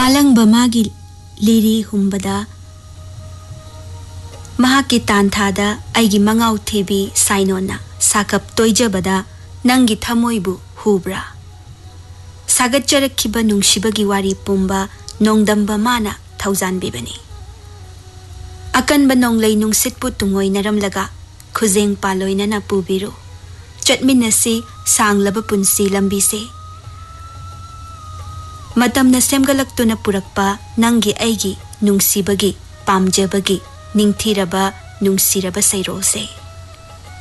पालंग बमागी लिरी हुंबदा महाकी तांथादा आइगी मंगाउ थेबी साइनोना साकप तोइजबदा नंगी थमोइबु हुब्रा सागच्चरखिबा नुंगसिबगी वारी पुंबा नोंदंबा माना थौजानबिबनी अकनबा नोंगलै नुंगसितपु तुंगोइनरमलगा खुजेंग पालोइनना पुबिरु चटमिनसी सांगलबा पुंसी लंबीसे मतमना सेमगलक्तुना पुरक्पा नंगी आइगी नुंगसिबगी पामजबगी निंगथिरबा नुंगसिरबा सैरोसे